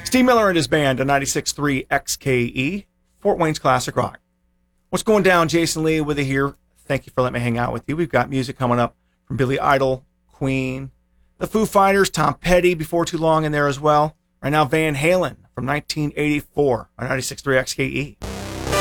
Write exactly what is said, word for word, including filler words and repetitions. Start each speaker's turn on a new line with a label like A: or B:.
A: Steve Miller and his band on ninety-six point three X K E, Fort Wayne's Classic Rock. What's going down? Jason Lee with you here. Thank you for letting me hang out with you. We've got music coming up from Billy Idol, Queen, the Foo Fighters, Tom Petty before too long in there as well. Right now, Van Halen from nineteen eighty-four on ninety-six point three X K E.